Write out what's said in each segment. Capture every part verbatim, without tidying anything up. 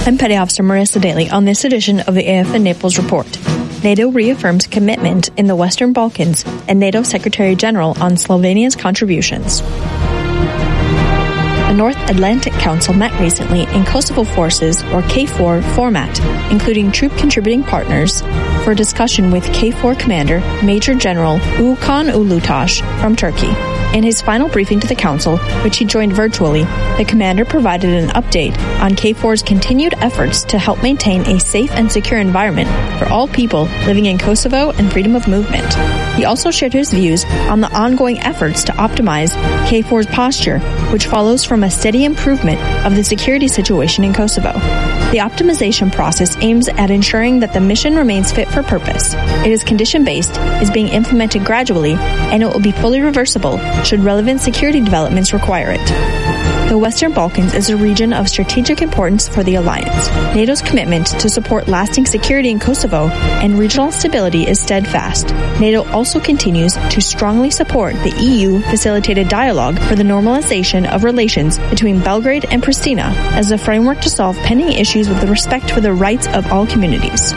I'm Petty Officer Marissa Daly on this edition of the A F N Naples Report. NATO reaffirms commitment in the Western Balkans, and NATO Secretary General on Slovenia's contributions. The North Atlantic Council met recently in Kosovo Forces, or K four, format, including troop contributing partners, for a discussion with K four Commander Major General Okan Ulutaş from Turkey. In his final briefing to the Council, which he joined virtually, the commander provided an update on K four's continued efforts to help maintain a safe and secure environment for all people living in Kosovo and freedom of movement. He also shared his views on the ongoing efforts to optimize K four's posture, which follows from a steady improvement of the security situation in Kosovo. The optimization process aims at ensuring that the mission remains fit for purpose. It is condition-based, is being implemented gradually, and it will be fully reversible should relevant security developments require it. The Western Balkans is a region of strategic importance for the alliance. NATO's commitment to support lasting security in Kosovo and regional stability is steadfast. NATO also continues to strongly support the E U-facilitated dialogue for the normalization of relations between Belgrade and Pristina as a framework to solve pending issues with respect for the rights of all communities.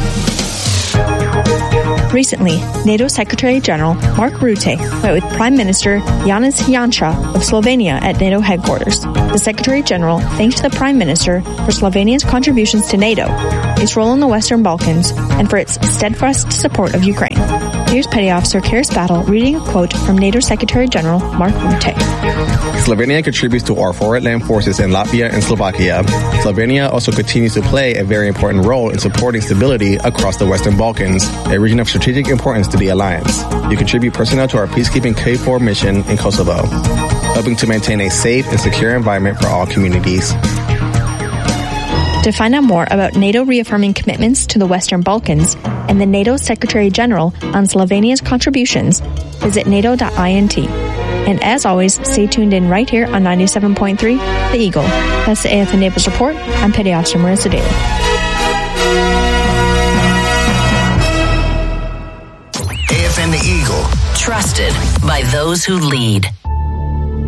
Recently, NATO Secretary General Mark Rutte met with Prime Minister Janez Janša of Slovenia at NATO headquarters. The Secretary General thanked the Prime Minister for Slovenia's contributions to NATO, its role in the Western Balkans, and for its steadfast support of Ukraine. Here's Petty Officer Karis Battle reading a quote from NATO Secretary General Mark Rutte. Slovenia contributes to our forward land forces in Latvia and Slovakia. Slovenia also continues to play a very important role in supporting stability across the Western Balkans, a region of strategic importance to the alliance. You contribute personnel to our peacekeeping K four mission in Kosovo, helping to maintain a safe and secure environment for all communities. To find out more about NATO reaffirming commitments to the Western Balkans and the NATO Secretary General on Slovenia's contributions, visit nato dot int. And as always, stay tuned in right here on ninety-seven point three, The Eagle. That's the A F N Naples Report. I'm Petty Officer Marissa Daly. A F N The Eagle. Trusted by those who lead.